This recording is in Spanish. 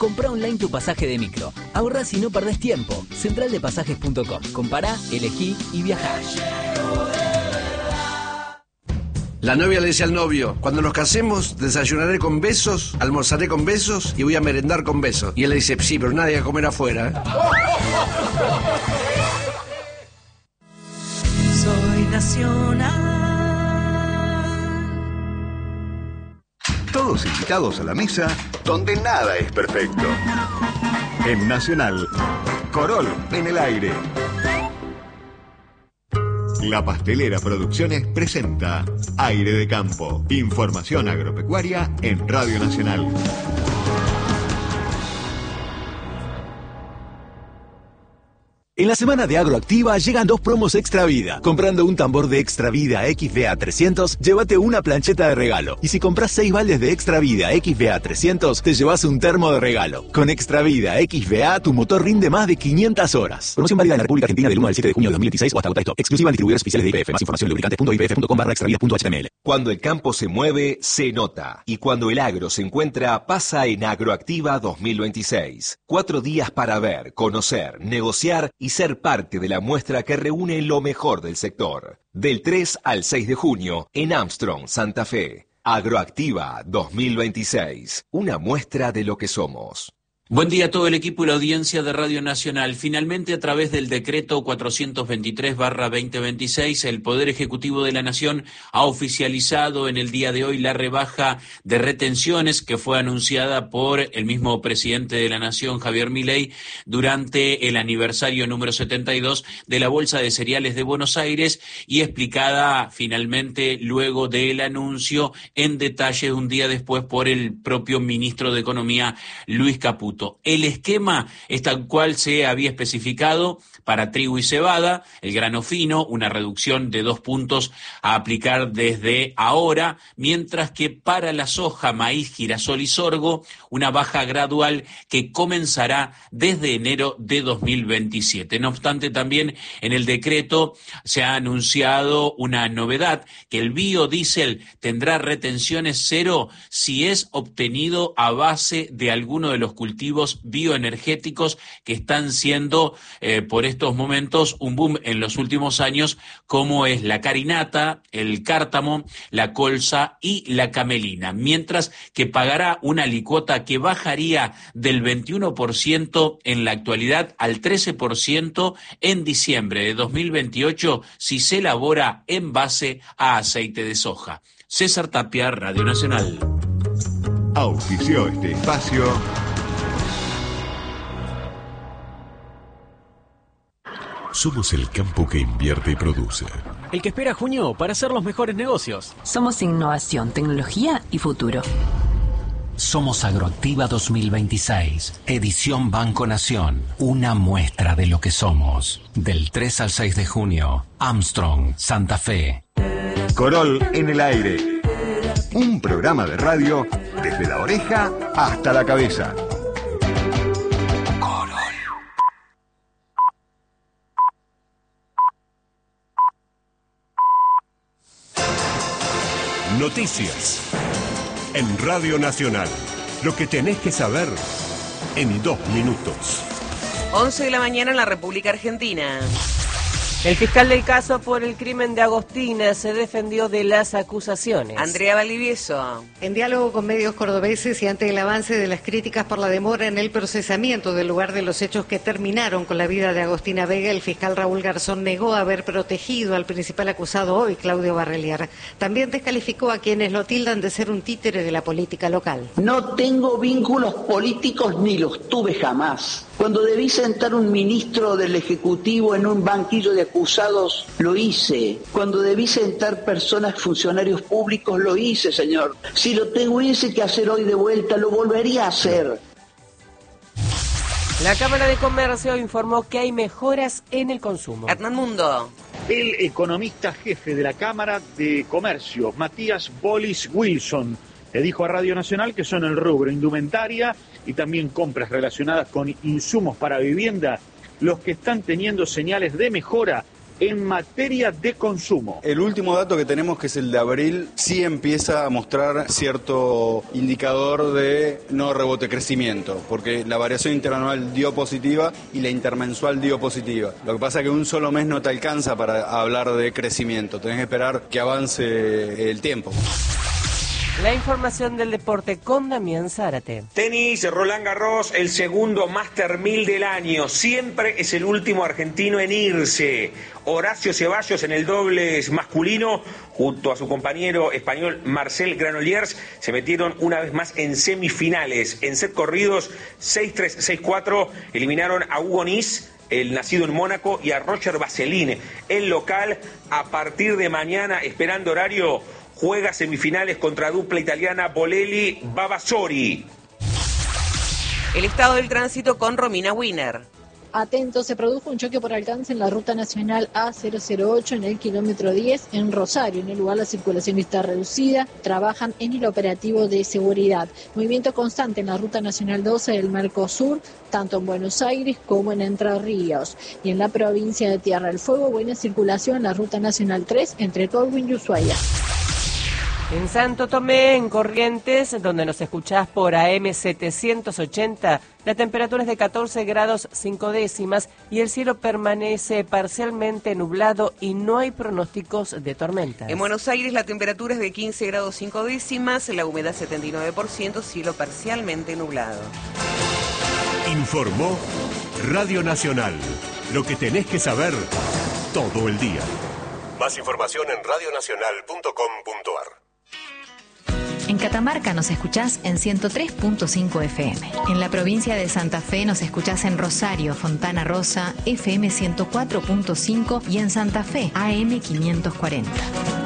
Comprá online tu pasaje de micro. Ahorrás y no perdés tiempo. Centraldepasajes.com. Compará, elegí y viajá. La novia le dice al novio: cuando nos casemos, desayunaré con besos, almorzaré con besos y voy a merendar con besos. Y él le dice: sí, pero nadie va a comer afuera. Soy nacional. Todos invitados a la mesa donde nada es perfecto. En Nacional, Corol en el aire. La Pastelera Producciones presenta Aire de Campo. Información agropecuaria en Radio Nacional. En la semana de Agroactiva llegan 2 promos Extra Vida. Comprando un tambor de Extra Vida XVA 300, llévate una plancheta de regalo. Y si compras 6 baldes de Extra Vida XVA 300, te llevas un termo de regalo. Con Extra Vida XVA, tu motor rinde más de 500 horas. Promoción válida en la República Argentina del 1 al 7 de junio de 2016 o hasta agota stock. Exclusiva en distribuidores oficiales de IPF. Más información en lubricantes.ipf.com/extravida.html. Cuando el campo se mueve, se nota. Y cuando el agro se encuentra, pasa en Agroactiva 2026. 4 días para ver, conocer, negociar y ser parte de la muestra que reúne lo mejor del sector. Del 3 al 6 de junio en Armstrong, Santa Fe. Agroactiva 2026. Una muestra de lo que somos. Buen día a todo el equipo y la audiencia de Radio Nacional. Finalmente, a través del decreto 423/2026, el Poder Ejecutivo de la Nación ha oficializado en el día de hoy la rebaja de retenciones que fue anunciada por el mismo presidente de la Nación, Javier Milei, durante el aniversario número 72 de la Bolsa de Cereales de Buenos Aires y explicada finalmente luego del anuncio en detalle un día después por el propio ministro de Economía, Luis Caputo. El esquema es tal cual se había especificado para trigo y cebada, el grano fino, una reducción de 2 puntos a aplicar desde ahora, mientras que para la soja, maíz, girasol y sorgo, una baja gradual que comenzará desde enero de 2027. No obstante, también en el decreto se ha anunciado una novedad, que el biodiesel tendrá retenciones cero si es obtenido a base de alguno de los cultivos bioenergéticos que están siendo por estos momentos un boom en los últimos años, como es la carinata, el cártamo, la colza y la camelina, mientras que pagará una alícuota que bajaría del 21% en la actualidad al 13% en diciembre de 2028 si se elabora en base a aceite de soja. César Tapia, Radio Nacional. Auspició este espacio Somos el campo que invierte y produce. El que espera junio para hacer los mejores negocios. Somos innovación, tecnología y futuro. Somos Agroactiva 2026, edición Banco Nación, una muestra de lo que somos. Del 3 al 6 de junio, Armstrong, Santa Fe. Corol en el aire. Un programa de radio desde la oreja hasta la cabeza. Noticias en Radio Nacional. Lo que tenés que saber en 2 minutos. 11 de la mañana en la República Argentina. El fiscal del caso por el crimen de Agostina se defendió de las acusaciones. Andrea Valdivieso. En diálogo con medios cordobeses y ante el avance de las críticas por la demora en el procesamiento del lugar de los hechos que terminaron con la vida de Agostina Vega, el fiscal Raúl Garzón negó haber protegido al principal acusado hoy, Claudio Barreliar. También descalificó a quienes lo tildan de ser un títere de la política local. No tengo vínculos políticos ni los tuve jamás. Cuando debí sentar un ministro del Ejecutivo en un banquillo de acusados, lo hice. Cuando debí sentar personas, funcionarios públicos, lo hice, señor. Si lo tuviese que hacer hoy de vuelta, lo volvería a hacer. La Cámara de Comercio informó que hay mejoras en el consumo. Hernán Mundo. El economista jefe de la Cámara de Comercio, Matías Bolis Wilson, le dijo a Radio Nacional que son el rubro indumentaria y también compras relacionadas con insumos para vivienda los que están teniendo señales de mejora en materia de consumo. El último dato que tenemos, que es el de abril, sí empieza a mostrar cierto indicador de no rebote, crecimiento, porque la variación interanual dio positiva y la intermensual dio positiva. Lo que pasa es que un solo mes no te alcanza para hablar de crecimiento, tenés que esperar que avance el tiempo. La información del deporte con Damián Zárate. Tenis, Roland Garros, el segundo Master 1000 del año. Siempre es el último argentino en irse. Horacio Ceballos en el dobles masculino, junto a su compañero español Marcel Granollers, se metieron una vez más en semifinales. En set corridos, 6-3, 6-4, eliminaron a Hugo Nis, el nacido en Mónaco, y a Roger Vasselin, el local. A partir de mañana, esperando horario, juega semifinales contra dupla italiana Bolelli-Vavasori. El estado del tránsito con Romina Wiener. Atentos, se produjo un choque por alcance en la ruta nacional A008 en el kilómetro 10 en Rosario. En el lugar la circulación está reducida, trabajan en el operativo de seguridad. Movimiento constante en la ruta nacional 12 del Mercosur, tanto en Buenos Aires como en Entre Ríos. Y en la provincia de Tierra del Fuego, buena circulación en la ruta nacional 3 entre Tolwyn y Ushuaia. En Santo Tomé, en Corrientes, donde nos escuchás por AM 780, la temperatura es de 14 grados 5 décimas y el cielo permanece parcialmente nublado y no hay pronósticos de tormentas. En Buenos Aires la temperatura es de 15 grados 5 décimas, la humedad 79%, cielo parcialmente nublado. Informó Radio Nacional. Lo que tenés que saber todo el día. Más información en radionacional.com.ar. En Catamarca nos escuchás en 103.5 FM. En la provincia de Santa Fe nos escuchás en Rosario, Fontana Rosa, FM 104.5 y en Santa Fe, AM 540.